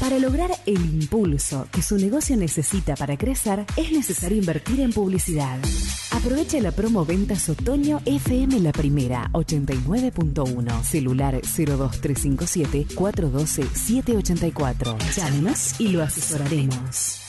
Para lograr el impulso que su negocio necesita para crecer, es necesario invertir en publicidad. Aproveche la promo Ventas Otoño FM La Primera 89.1, celular 02357 412 784. Llámenos y lo asesoraremos.